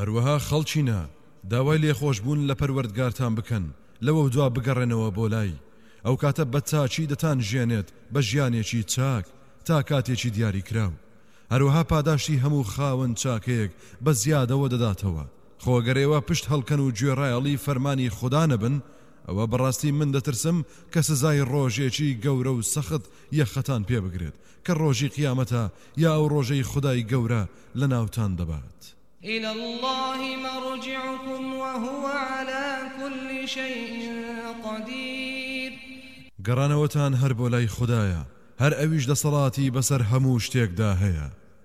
هەروەها خەڵچینە داوای لێخۆشبوون لە پەروەردگارتان بکەن لەوە دوا بگەڕێنەوە بۆ لای ئەو کاتە بە چاچی دەتان ژێنێت بە ژیانێکی چاک تا کاتێکی دیاری کراو هەروەها پاداشتی هەموو خاوەن چاکەیەک بە زیادەوە دەداتەوە خۆگەرێوە پشت هەڵکەن و گوێڕایەڵی فەرمانی خوددا نەبن ئەوە بەڕاستی من دەترسم کە سزای ڕۆژێکی گەورە و سەخت یەخەتان پێ بگرێت کە ڕۆژی قیامەتە یا ئەو ڕۆژەی خودای گەورە لە ناوتان دەبات إلى الله مرجعكم وهو على كل شيء قدير گەڕانەوەتان هەر بۆ لای خوددایە هەر ئەویش دەسەڵاتی بەسەر هەموو شتێکدا هەیە